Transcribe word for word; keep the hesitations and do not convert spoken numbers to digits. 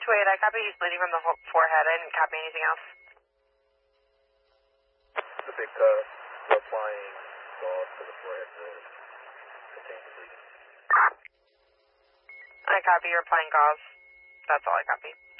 two eight, I copy he's bleeding from the ho- forehead. I didn't copy anything else. The big cut, applying gauze to the forehead will contain the bleeding. I copy, you're applying gauze. That's all I copy.